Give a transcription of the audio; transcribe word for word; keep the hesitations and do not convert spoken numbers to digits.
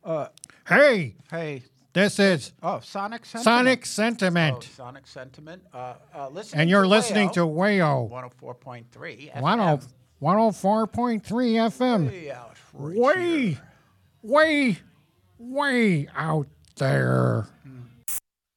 Uh, Hey, hey. this is Oh, Sonic Sentiment. Sonic Sentiment. Oh, Sonic Sentiment. Uh, uh, listening And you're to listening Wayo, to Wayo. one oh four point three one oh four point three F M. Way out right Way, here. way, way out there. Mm.